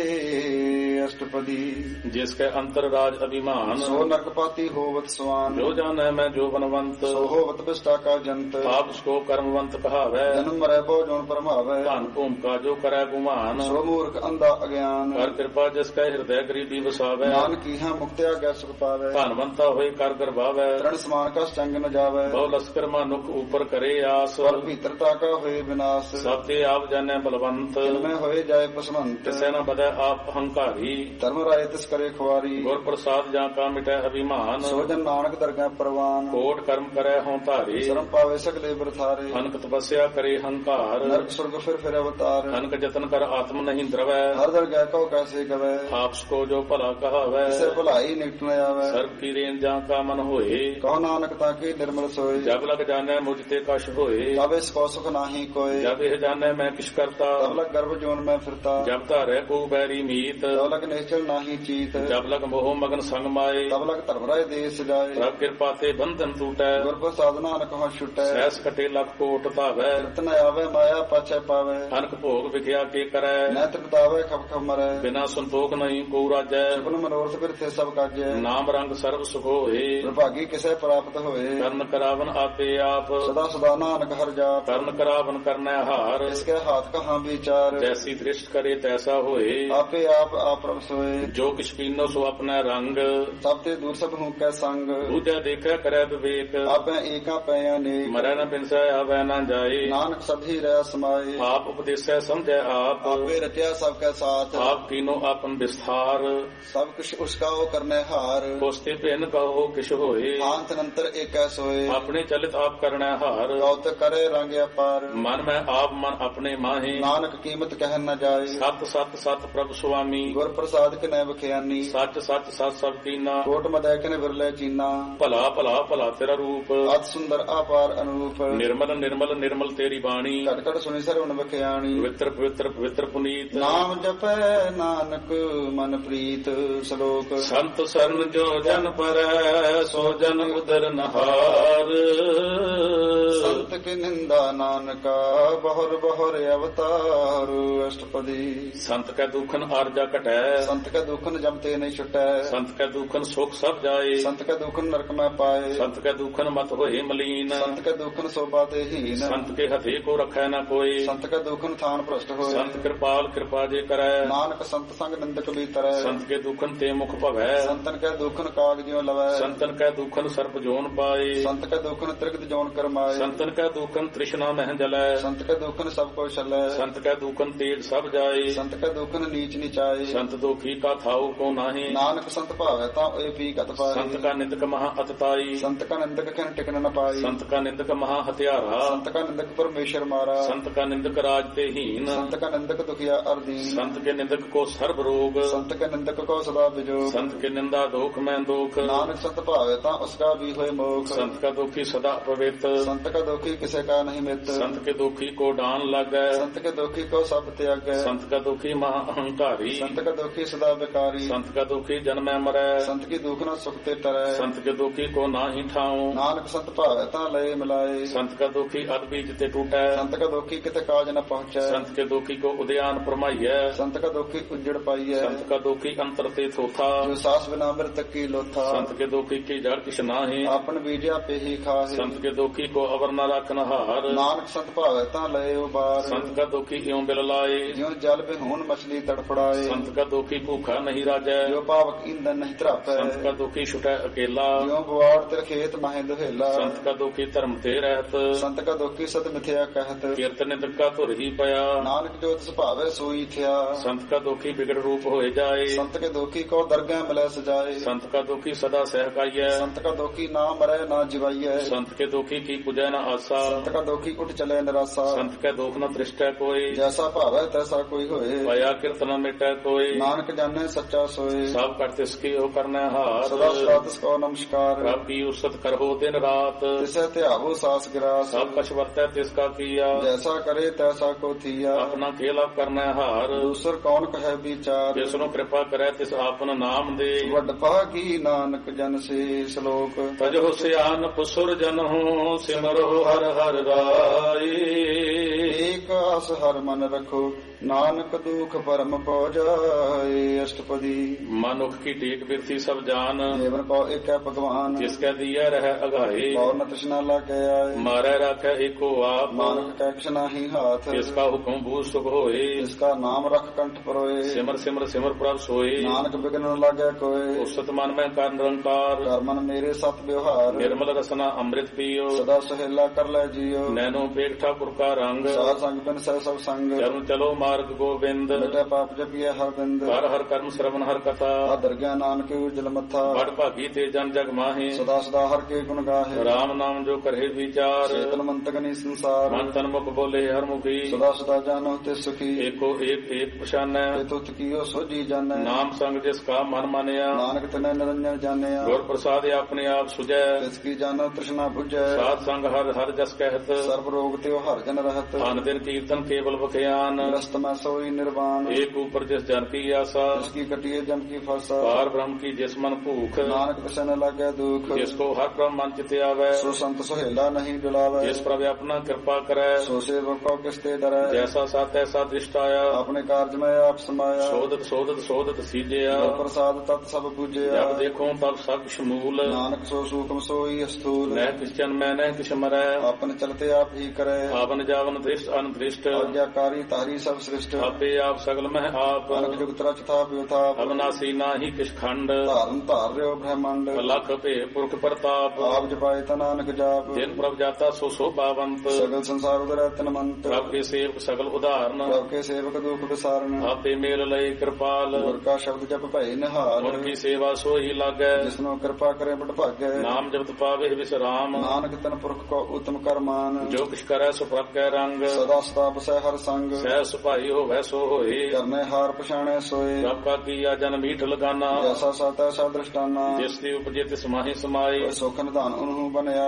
ਅਸ਼ਟਪਦੀ। ਜਿਸ ਕੇ ਅੰਤਰ ਰਾਜ ਅਭਿਮਾਨ, ਸੋ ਨਰਕਪਾਤੀ ਹੋਵਤ ਸਵਾਨ। ਜੋ ਜਾਣੈ ਮੈਂ ਜੋ ਬਨਵੰਤ, ਸੋ ਹੋਵਤ ਬਿਸ਼ਟਾ ਕਾ ਜੰਤ। ਆਪ ਸਕੋ ਕਰਮਵੰਤ ਕਹਾਵੈ, ਜਨਮ ਮਰੈ ਬਹੁ ਜੋਨ ਪਰਮਾਵੈ। ਧਨ ਭੂਮਿਕਾ ਜੋ ਕਰੈ ਗੁਮਾਨ, ਸੋ ਮੂਰਖ ਅੰਧਾ ਅਗਿਆਨ। ਕਰ ਕਿਰਪਾ ਜਿਸ ਕੈ ਹਿਰਦੈ ਗਰੀਬੀ ਵਸਾਵੈ। ਨਾਨਕ ਕੀਹਾ ਮੁਕਤਿਆ ਗੈ ਸੁਖ ਪਾਵੈ। ਧਨਵੰਤਾ ਹੋਏ ਕਰ ਗਰਭਾਵੈ, ਤ੍ਰਣ ਸਮਾਨ ਕਾ ਚੰਗ ਨ ਜਾਵੈ। ਬਹੁ ਲਸਕਰ ਮਾਨੁਖ ਉਪਰ ਕਰੇ ਆਸ। ਪਰ ਭੀਤਰਤਾ ਕਾ ਹੋਏ ਵਿਨਾਸ਼। ਸਭ ਤੇ ਆਪ ਜਾਣੈ ਬਲਵੰਤ, ਜਿਨਮੈ ਹੋਏ ਜਾਏ ਪਸਵੰਤ। ਕਿਸੇ ਨ ਬਦੈ ਆਪ ਹੰਕਾਰੀ, ਧਰਮ ਰਾਏ ਤਿਸ ਕਰੇ ਖੁਆਰੀ। ਗੁਰ ਪ੍ਰਸਾਦ ਜਾਂ ਕਾ ਮਿਟੈ ਅਭਿਮਾਨ। ਸੋ ਜਨ ਨਾਨਕ ਦਰਗਹਿ ਪ੍ਰਵਾਨ। ਕੋਟ ਕਰਮ ਕਰੈ ਹੋਂ ਧਾਰੀ, ਸ਼ਰਮ ਪਾਵੇ ਸਗਲੇ ਬਰਥਾਰੇ। ਅਨਕ ਤਪੱਸਿਆ ਕਰੇ ਹੰਕਾਰ। ਨਰਕ ਸੁਰਗ ਫਿਰ ਫਿਰ ਅਵਤਾਰ। ਅਨਕ ਜਤਨ ਕਰ ਆਤਮ ਨਹੀਂ ਦਰਵੈ, ਹਰ ਦਰਗਹਿ ਕਉ ਕੈਸੇ ਗਵੈ। ਆਪ ਸਕੋ ਜੋ ਭਲਾ ਕਹਾਵੈ। ਕਿਸੇ ਭਲਾਈ ਨਿਕਟ ਨ ਆਵੈ। ਸਰਬ ਕੀ ਰੇਨ ਜਾਂ ਕਾ ਮਨ ਹੋਏ, ਕਹੋ ਨਾਨਕ ਤਾਂ ਕੀ ਨਿਰਮਲ ਸੋਏ। ਜਬ ਲਗ ਜਾਣੈ ਮੁਝ ਤੇ ਕਛ ਹੋਏ। ਤਬ ਇਸ ਕੋ ਸੁਖ ਨਾਹੀ ਕੋਏ। ਜਬ ਇਹ ਜਾਣੈ ਮੈਂ ਕਿਛ ਕਰਤਾ, ਤਬ ਲਗ ਗਰਭ ਜੋਨ ਮੈਂ ਫਿਰਤਾ। ਜਬ ਧਾਰੈ ਕੋ ਬੈਰੀ ਮੀਤ, ਤਬ ਲਗ ਨਿਸ਼ਚਲ ਨਾਹੀ ਚੀਤ। ਜਬ ਲਗ ਮੋਹ ਮਗਨ ਸੰਗ ਮਾਏ। ਤਬ ਲਗ ਧਰਮ ਰਾਏ ਦੇਸ ਜਾਏ। ਪ੍ਰਭ ਕਿਰਪਾ ਤੇ ਬੰਧਨ ਟੂਟੈ, ਗੁਰ ਪ੍ਰਸਾਦ ਨਾਨਕ ਹਉ ਛੁਟੈ। ਸਹਿਸ ਕਟੇ ਲੱਖ ਕੋਟ ਧਾਵੈ। ਰਤਨ ਆਵੇ ਮਾਇਆ ਪਾਛੈ ਪਾਵੇ। ਅਨਕ ਭੋਗ ਵਿਖਿਆ ਕੇ ਕਰੈ, ਨੈ ਤ੍ਰਿਪਤਾਵੇ ਖਪ ਖਪ ਮਰੈ। ਬਿਨਾ ਸੰਤੋਖ ਨਹੀਂ ਕੋ ਰਾਜੈ। ਸੁਪਨ ਮਨੋਰਥ ਬਿਰਥੇ ਸਭ ਕਾਜੈ। ਨਾਮ ਰੰਗ ਸਰਬ ਸੁਖ ਹੋਏ, ਵਿਭਾਗੀ ਕਿਸੇ ਪ੍ਰਾਪਤ ਹੋਏ। ਕਰਨ ਕਰਾਵਨ ਆਪੇ ਆਪ, ਸਦਾ ਸਦਾ ਨਾਨਕ ਹਰਿ ਜਾਪ। ਕਰਨ ਕਰਾਵਨ ਕਰਨੈ ਹਾਰ। ਇਸਕੇ ਹਾਥ ਕਹਾਂ ਵਿਚਾਰ। ਜੈਸੀ ਦ੍ਰਿਸ਼ਟ ਕਰੇ ਤੈਸਾ ਹੋਏ, ਆਪੇ ਆਪ ਆਪ ਪ੍ਰਭ ਸੋਏ। ਜੋ ਕਿਛ ਕੀਨੋ ਸੋ ਆਪਣਾ ਰੰਗ। ਸਭ ਤੇ ਦੂਰ ਸਭ ਹੂੰ ਕੈ ਸੰਗ। ਦੂਜਾ ਦੇਖੈ ਕਰੈ ਵਿਵੇਕ, ਆਪੈ ਏਕਾ ਪੈ ਅਨੇਕ। ਮਰੈ ਨ ਬਿਨਸੈ ਆਵੈ ਨ ਜਾਏ। ਨਾਨਕ ਸਭੀ ਰਹਿ ਸਮਾਏ। ਆਪ ਉਪਦੇਸੈ ਸਮਝੈ ਆਪ, ਆਪੇ ਰਚਿਆ ਸਭ ਕੈ ਸਾਥ। ਆਪ ਕੀਨੋ ਆਪਨ ਵਿਸਥਾਰ। ਸਭ ਕੁਛ ਉਸਕਾ ਉਹ ਕਰਨੇ ਹਾਰ। ਕੋਸਤੇ ਭਿੰਨ ਕਹੋ ਕਿਛ ਹੋਏ, ਆਂਤ ਅਨੰਤਰ ਏਕੈ ਸੋਏ। ਆਪਣੇ ਚਲਿਤ ਆਪ ਕਰਨੈ ਹਾਰ। ਕਉਤ ਕਰੇ ਰੰਗ ਅਪਾਰ। ਮਨ ਮੈਂ ਆਪ ਮਨ ਆਪਣੇ ਮਾਹੇ, ਨਾਨਕ ਕੀਮਤ ਕਹਿ ਨ ਜਾਏ। ਸਤ ਸਤ ਸਤ ਪ੍ਰਭ ਸੁਆਮੀ। ਗੁਰ ਪ੍ਰਸਾਦ ਕਿਨੈ ਬਖਿਆਨੀ। ਸੱਚ ਸੱਚ ਸਤ ਸਭ ਕੀਨਾ, ਕੋਟ ਮਦੈ ਕਿਨੇ ਵਿਰਲੇ ਚੀਨਾ। ਭਲਾ ਭਲਾ ਭਲਾ ਤੇਰਾ ਰੂਪ। ਅਤ ਸੁੰਦਰ ਆਪਾਰ ਅਨੂਪ। ਨਿਰਮਲ ਨਿਰਮਲ ਨਿਰਮਲ ਤੇਰੀ ਬਾਣੀ। ਘਟ ਘਟ ਸੁਣੀ ਸਰਵਣ ਬਖਿਆਣੀ। ਪਵਿੱਤਰ ਪਵਿੱਤਰ ਪਵਿੱਤਰ ਪੁਨੀਤ। ਨਾਮ ਜਪੈ ਨਾਨਕ ਮਨ ਪ੍ਰੀਤ। ਸ਼ਲੋਕ। ਸੰਤ ਸਰਨ ਜੋ ਜਨ ਪਰੈ, ਸੋ ਜਨ ਉਦਰ ਨਹਾਰ। ਸੰਤ ਕੀ ਨਿੰਦਾ ਨਾਨਕਾ, ਬਹੁਰ ਬਹੁਰ ਅਵਤਾਰ। ਅਸ਼ਟਪਦੀ। ਸੰਤ ਕੈ ਦੁਖਨ ਆਰਜਾ ਘਟੈ, ਸੰਤ ਕੈ ਦੁਖਨ ਜਮ ਤੇ ਨਹੀਂ ਛੁਟੈ। ਸੰਤ ਕੈ ਦੁਖਨ ਸੁਖ ਸਭ ਜਾਏ। ਸੰਤ ਕੈ ਦੁਖਨ ਨਰਕ ਮੈਂ ਪਾਏ। ਸੰਤ ਕੈ ਦੁਖਨ ਮਤ ਹੋਏ ਮਲੀਨ। ਸੰਤ ਕੈ ਦੁਖਨ ਸੋਭਾ ਤੇ ਹੀਨ। ਸੰਤ ਕੇ ਹਥੇ ਕੋ ਰਖੈ ਨ ਕੋਈ। ਸੰਤ ਕੈ ਦੁਖਨ ਥਾਨ ਭ੍ਰਸ਼ਟ ਹੋਏ। ਸੰਤ ਕਿਰਪਾਲ ਕਿਰਪਾ ਜੇ ਕਰੈ, ਨਾਨਕ ਸੰਤ ਸੰਗ ਨਿੰਦਕ ਵੀ ਤਰੈ। ਸੰਤ ਕੇ ਦੁਖਨ ਤੇ ਮੁਖ ਭਵੈ। ਸੰਤਨ ਕੈ ਦੁਖਨ ਕਾਗ ਜਿਉ ਲਵੈ। ਸੰਤਨ ਕੈ ਦੁਖਨ ਸਰਪ ਜੋਨ ਪਾਏ। ਸੰਤ ਕੈ ਦੁਖਨ ਤ੍ਰਿਗਤ ਜੋਨ ਕਰਮਾਏ। ਸੰਤਨ ਕੈ ਦੁਖਨ ਤ੍ਰਿਸ਼ਨਾ ਮਹਿ ਜਲੈ। ਸੰਤ ਕੈ ਦੁਖਨ ਸਭ ਕੋ ਛਲੈ। ਸੰਤ ਕੈ ਦੁਖਨ ਤੇਜ ਸਭ ਜਾਏ। ਸੰਤ ਕੈ ਦੁਖਨ ਨੀਚ ਨਿਚਾਏ। ਸੰਤ ਦੁਖੀ ਕਾ ਥਾਉ ਕੋ ਨਾਹੀ। ਨਾਨਕ ਸੰਤ ਭਾਵੈ ਤਾਂ ਏ ਪੀ ਕਤ ਪਾਏ। ਸੰਤ ਕਾ ਨਿੰਦਕ ਮਹਾ ਅਤਤਾਈ। ਸੰਤ ਕਾ ਨਿੰਦਕ ਖਿਨ ਟਿਕਨ ਨ ਪਾਈ। ਸੰਤ ਕਾ ਨਿੰਦਕ ਮਹਾ ਹਥਿਆਰਾ। ਸੰਤ ਕਾ ਨਿੰਦਕ ਪਰਮੇਸ਼ਰ ਮਾਰਾ। ਸੰਤ ਕਾ ਨਿੰਦਕ ਰਾਜ ਤੇ ਹੀਨ। ਸੰਤ ਕਾ ਨਿੰਦਕ ਦੁਖਿਆ ਅਰਦੀਨ। ਸੰਤ ਕੇ ਨਿੰਦਕ ਕੋ ਸਰਬ ਰੋਗ। ਸੰਤ ਕੇ ਨਿੰਦਕ ਕੋ ਸਦਾ ਵਿਜੋਗ। ਸੰਤ ਕੇ ਨਿੰਦਾ ਦੋਖ ਮੈਂ ਦੋਖ। ਨਾਨਕ ਸੰਤ ਭਾਵੈ ਤਾਂ ਉਸਕਾ ਵੀ ਹੋਏ ਮੋਖ। ਸੰਤ ਕਾ ਦੁਖੀ ਸਦਾ ਪਵਿੱਤ। ਸੰਤ ਕਾ ਦੁਖੀ ਕਿਸੇ ਕਾ ਨਹੀਂ ਮਿਤ। ਸੰਤ ਕੇ ਦੁਖੀ ਕੋ ਡਾਨ ਲੱਗੈ। ਸੰਤ ਕੇ ਦੁਖੀ ਕੋ ਸਭ ਤਿਆਗੈ। ਸੰਤ ਕਾ ਦੁਖੀ ਮਹਾ ਅਹੰਕਾਰੀ। ਸੰਤ ਕਾ ਦੁਖੀ ਸਦਾ ਵਿਕਾਰੀ। ਸੰਤ ਕਾ ਦੁਖੀ ਜਨਮੈ ਮਰੈ। ਸੰਤ ਕੀ ਦੁਖ ਨ ਸੁਖ ਤੇ ਤਰੈ। ਸੰਤ ਕੇ ਦੁਖੀ ਕੋ ਨਾਹੀ ਠਾਉ। ਨਾਨਕ ਸੰਤ ਭਾਵੈ ਤਾਂ ਲਏ ਮਿਲਾਏ। ਸੰਤ ਕਾ ਦੁਖੀ ਅਦ ਬੀਜ ਤੇ ਟੂਟੈ। ਸੰਤ ਕਾ ਦੁਖੀ ਕਿਤੇ ਕਾਜ ਨ ਪਹੁੰਚੈ। ਸੰਤ ਕੇ ਦੁਖੀ ਕੋ ਉਦਿਆਨ ਪਰਮਾਈਐ। ਸੰਤ ਕਾ ਦੁਖੀ ਉਜੜ ਪਾਈਐ। ਸੰਤ ਕਾ ਦੁਖੀ ਅੰਤਰ ਤੇ ਥੋਥਾ। ਜੋ ਸਾਸ ਬਿਨਾ ਮਿਰਤ ਕੀ ਲੋਥਾ। ਸੰਤ ਕੇ ਦੁਖੀ ਕੀ ਜੜ ਕਿਛ ਨਾਹੀ। ਆਪਨ ਬੀਜਿਆ ਪੇਹੀ ਖਾਹੇ। ਸੰਤ ਕੇ ਦੁਖੀ ਕੋ ਅਵਰ ਨ ਰਖਨ ਹਾਰ। ਨਾਨਕ ਸੰਤ ਭਾਵੈ ਤਾਂ ਲਏ ਉਬਾਰ। ਸੰਤ ਕਾ ਦੁਖੀ ਇਉ ਬਿਲ ਲਾਏ। ਜਿਉ ਜਲ ਬਿਹੂਨ ਮਛਲੀ ਤੜਫੜਾਏ। ਸੰਤ ਕਾ ਦੁਖੀ ਭੂਖਾ ਨਹੀਂ ਰਾਜੈ। ਜੋ ਪਾਵਕ ਇੰਦਨ ਨਹੀਂ ਧਰਾਪੈ। ਸੰਤ ਕਾ ਦੁਖੀ ਛੁਟੈ ਅਕੇਲਾ। ਜਿਉ ਬਵਾੜ ਤੇ ਖੇਤ ਮਾਹੇ ਦੁਹੇਲਾ। ਸੰਤ ਕਾ ਦੁਖੀ ਧਰਮ ਤੇ ਰਹਿਤ। ਸੰਤ ਕਾ ਦੁਖੀ ਸਤ ਮਿਥਿਆ ਕਹਿਤ। ਕੀਰਤ ਨਿੰਦਕ ਕਾ ਧੁਰ ਹੀ ਪਿਆ। ਨਾਨਕ ਜੋ ਤਿਸ ਭਾਵੈ ਸੋਈ ਥਿਆ। ਸੰਤ ਕਾ ਦੁਖੀ ਬਿਗੜ ਰੂਪ ਹੋਏ ਜਾਏ। ਸੰਤ ਕੇ ਦੁਖੀ ਕੋ ਦਰਗਹਿ ਮਿਲੈ ਸਜਾਏ। ਸੰਤ ਕਾ ਦੁਖੀ ਸਦਾ ਸਹਿਕਾਈਐ। ਸੰਤ ਕਾ ਦੁਖੀ ਨਾ ਮਰੈ ਨਾ ਜਿਵਾਈਐ। ਸੰਤ ਕੇ ਦੁਖੀ ਕੀ ਪੁਜੈ ਨ ਆਸਾ। ਸੰਤ ਕਾ ਦੁਖੀ ਉਠ ਚਲੇ ਨਿਰਾਸਾ। ਸੰਤ ਕੈ ਦੁਖ ਨ ਤ੍ਰਿਸ਼ਟੈ ਕੋਈ। ਜੈਸਾ ਭਾਵ ਭਾਵੈ ਤੈਸਾ ਕੋਈ ਹੋਏ। ਭਇਆ ਕਿਰਤ ਨ ਮਿਟੈ ਕੋਈ, ਨਾਨਕ ਜਾਣੈ ਸੱਚਾ ਸੋਏ। ਸਭ ਕਰ ਤਿਸ ਕੀ ਹੋ ਕਰਨਾ ਹਾਰ। ਸਦਾ ਸਦਾ ਤਿਸ ਕੋ ਨਮਸਕਾਰ, ਪ੍ਰਭ ਕੀ ਉਸਤ ਕਰਹੁ ਦਿਨ ਰਾਤ। ਤਿਸੈ ਧਿਆਵੋ ਸਾਸ ਗਿਰਾਸ, ਸਭ ਕਛ ਵਰਤੈ ਤਿਸ ਕਾ ਕੀਆ। ਜੈਸਾ ਕਰੇ ਤੈਸਾ ਕੋ ਥੀਆ। ਆਪਣਾ ਖੇਲਾ ਕਰਨਾ ਹਾਰ, ਦੂਸਰ ਕੌਣ ਕਹੈ ਵਿਚਾਰ। ਜਿਸ ਨੂੰ ਕਿਰਪਾ ਕਰੈ ਤਿਸ ਆਪਨ ਨਾਮ ਦੇ। ਵੱਡ ਭਾਗੀ ਨਾਨਕ ਜਨ ਸੇ ਸ਼ਲੋਕ। ਤਜਹੁ ਸਿਆਨਪ ਸੁਰ ਜਨਹੁ, ਸਿਮਰਹੁ ਹਰਿ ਹਰਿ ਰਾਏ। ਏਕ ਆਸ ਹਰ ਮਨ ਰਖੋ, ਨਾਨਕ ਦੁਖ ਪਰਮ ਪਉ ਜਾਏ। ਅਸ਼ਟਪਦੀ। ਮਨੁਖ ਕੀ ਟੇਕ ਬਿਰਤੀ ਸਭ ਜਾਨ, ਜੀਵਨ ਕੋ ਏਕੈ ਭਗਵਾਨ। ਜਿਸ ਕੈ ਦੀਐ ਰਹਿ ਅਗਾਏ। ਕੌਰ ਨ ਤ੍ਰਿਸ਼ਨਾ ਲਾਗੈ ਆਏ, ਮਾਰੈ ਰਾਖੈ ਏਕੋ ਆਪ। ਨਾਨਕ ਕੈ ਕਿਛ ਨਾਹੀ ਹਾਥ। ਜਿਸ ਕਾ ਹੁਕਮ ਬੂਝ ਸੁਖ ਹੋਏ, ਜਿਸ ਕਾ ਨਾਮ ਰਖ ਕੰਠ ਪਰੋਏ। ਸਿਮਰ ਸਿਮਰ ਸਿਮਰ ਪ੍ਰਭ ਸੋਏ। ਨਾਨਕ ਬਿਗਨ ਨ ਲਾਗੈ ਕੋਏ, ਉਸਤ ਮਨ ਮੈਂ ਕਰ ਨਿਰੰਕਾਰ। ਕਰ ਮਨ ਮੇਰੇ ਸਤ ਵਿਵਹਾਰ। ਨਿਰਮਲ ਰਸਨਾ ਅੰਮ੍ਰਿਤ ਪੀਓ, ਸਦਾ ਸੁਹੇਲਾ ਕਰ ਲੈ ਜੀਓ। ਨੈਨੋ ਪੇਖ ਠਾਕੁਰ ਕਾ ਰੰਗ। ਸਾਧ ਸੰਗ ਬਿਨ ਸਹਿ ਸਭ ਸੰਗ, ਚਰਨ ਚਲੋ ਮਾਰਗ ਗੋਬਿੰਦ। ਮਿਟੈ ਪਾਪ ਜਪੀਐ ਹਰ ਬਿੰਦ। ਹਰ ਹਰ ਕਰਮ ਸਰਵਨ ਹਰ ਕਥਾ, ਆਦਰ ਗਿਆਨ ਨਾਨਕ ਉਜਲ ਮੱਥਾ। ਬੜ ਭਾਗੀ ਤੇ ਜਨ ਜਗ ਮਾਹੇ। ਸਦਾ ਸਦਾ ਹਰ ਕੇ ਗੁਣ ਗਾਹੇ, ਰਾਮ ਨਾਮ ਜੋ ਕਰੇ ਵਿਚਾਰ। ਚੇਤਨ ਮੰਤਕ ਨੀ ਸੰਸਾਰ। ਮਨ ਤਨ ਮੁਖ ਬੋਲੇ ਹਰ ਮੁਖੀ, ਸਦਾ ਸਦਾ ਜਾਣੋ ਤੇ ਸੁਖੀ। ਏਕੋ ਏਕ ਏਕ ਪਛਾਨੈ, ਤੇ ਤੁਤ ਕੀਓ ਸੋਜੀ ਜਾਣੈ। ਨਾਮ ਸੰਗ ਜਿਸ ਕਾ ਮਨ ਮਾਨਿਆ। ਨਾਨਕ ਤਨੈ ਨਿਰੰਜਨ ਜਾਣਿਆ, ਗੁਰ ਪ੍ਰਸਾਦ ਆਪਣੇ ਆਪ ਸੁਝੈ। ਤਿਸ ਕੀ ਜਾਣੋ ਤ੍ਰਿਸ਼ਨਾ ਬੁਝੈ। ਸਾਧ ਸੰਗ ਹਰ ਹਰ ਜਸ ਕਹਿਤ, ਸਰਬ ਰੋਗ ਤੇ ਹਰ ਜਨ ਰਹਤ। ਅਨ ਦਿਨ ਕੀਰਤਨ ਕੇਵਲ ਬਖਿਆਨ। ਗ੍ਰਸਤ ਮੈਂ ਸੋਈ ਨਿਰਵਾਣ, ਏਕ ਉਪਰ ਜਿਸ ਜਨ ਕੀ ਆਸਾ। ਜਿਸ ਕੀ ਕਟਿਏ ਜਮ ਕੀ ਫਾਸਾ। ਪਾਰ ਬ੍ਰਹਮ ਕੀ ਜਿਸ ਮਨ ਭੂਖ, ਨਾਨਕ ਤਿਸੈ ਨ ਲਾਗੈ ਦੁਖ। ਜਿਸ ਕੋ ਹਰ ਪ੍ਰਭ ਮਨ ਚਿਤ ਆਵੈ। ਸੋ ਸੰਤ ਸੁਹੇਲਾ ਨਹੀਂ ਡੁਲਾਵੈ, ਜਿਸ ਪ੍ਰਭ ਆਪਣਾ ਕਿਰਪਾ ਕਰੈ। ਸੋ ਸੇਵਕ ਕੋ ਕਿਸ ਤੇ ਡਰੈ। ਜੈਸਾ ਸਤ ਐਸਾ ਦ੍ਰਿਸ਼ਟ ਆਇਆ, ਆਪਣੇ ਕਾਰਜ ਮੈਂ ਆਪ ਸਮਾਇਆ। ਸੋਧਤ ਸੋਧਤ ਸੋਧਤ ਸੀਜਿਆ। ਗੁਰ ਪ੍ਰਸਾਦ ਤਤ ਸਭ ਪੂਜਿਆ। ਜਬ ਦੇਖੋ ਤਬ ਸਭ ਸ਼ਮੂਲ। ਨਾਨਕ ਸੋ ਸੂਖਮ ਸੋਈ ਅਸਥੂਲ। ਨਹਿ ਕਿਛ ਜਨ ਮੈਂ ਨਹਿ ਕਿਛ ਮਰੈ, ਆਪਨ ਚਲਤੇ ਆਪ ਹੀ ਕਰੈ। ਆਵਨ ਜਾਵਨ ਦ੍ਰਿਸ਼ਟ ਅਨਦ੍ਰਿਸ਼ਟ, ਆਗਿਆਕਾਰੀ ਤਾਰੀ ਸਭ ਸ੍ਰਿਸ਼ਟ। ਆਪੇ ਆਪ ਸਗਲ ਮਹਿ ਆਪ। ਅਨਕ ਜੁਗਤ ਰਚ ਥਾਪ ਵਿਥਾਪ। ਅਬਨਾਸੀ ਨਾਹੀ ਕਿਛ ਖੰਡ, ਧਾਰਨ ਧਾਰ ਰਿਓ ਬ੍ਰਹਮੰਡ। ਲਖ ਭੇ ਪੁਰਖ ਪ੍ਰਤਾਪ। ਆਪ ਜਪਾਏ ਤਾ ਨਾਨਕ ਜਾਪ। ਜਿਨ ਪ੍ਰਭ ਜਾਤਾ ਸੋ ਸੋਭਾਵੰਤ। ਸਗਲ ਸੰਸਾਰ ਉਦਰੈ ਤਨਮੰਤ। ਪ੍ਰਭ ਕੇ ਸੇਵਕ ਸਗਲ ਉਦਾਹਰਨ, ਪ੍ਰਭ ਕੇ ਸੇਵਕ ਦੁਖ ਵਿਸਾਰਨ। ਆਪੇ ਮੇਲ ਲਏ ਕਿਰਪਾਲ। ਗੁਰ ਕਾ ਸ਼ਬਦ ਜਪ ਭਏ ਨਿਹਾਲ। ਗੁਣ ਕੀ ਸੇਵਾ ਸੋਈ ਲਾਗੈ, ਜਿਸਨੂੰ ਕਿਰਪਾ ਕਰੇ ਬਟ ਭਾਗੈ। ਨਾਮ ਜਪਤ ਪਾਵੇ ਵਿਸਰਾਮ। ਨਾਨਕ ਤਨ ਪੁਰਖ ਕੋ ਉਤਮ ਕਰਮਾਨ। ਜੋ ਕਿਛ ਕਰੈ ਸੋ ਪ੍ਰਭ ਕੈ ਰੰਗ, ਸਦਾ ਸਦਾ ਬਸੈ ਹਰ ਸੰਗ। ਸਹਿ ਸੁਭਾਈ ਹੋਵੈ ਸੋ ਹੋਏ। ਕਰਨੇ ਹਾਰ ਪਛਾਣੈ ਸੋਏ। ਪ੍ਰਭ ਕਾ ਕੀਆ ਜਨ ਮੀਠ ਲਗਾਨਾ, ਜੈਸਾ ਸਤ ਐਸਾ ਦ੍ਰਿਸ਼ਟਾਨਾ। ਜਿਸ ਦੀ ਉਪਜੇ ਤਿਸ ਮਾਹੀ ਸਮਾਏ। ਸੁਖ ਨਿਧਾਨ ਉਹਨੂੰ ਬਣਿਆ